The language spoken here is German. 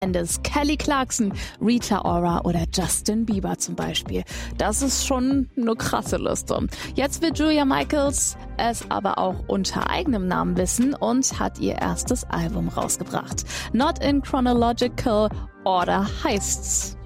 Mendes, Kelly Clarkson, Rita Ora oder Justin Bieber zum Beispiel. Das ist schon eine krasse Liste. Jetzt will Julia Michaels es aber auch unter eigenem Namen wissen und hat ihr erstes Album rausgebracht. Not in Chronological Order heißt's.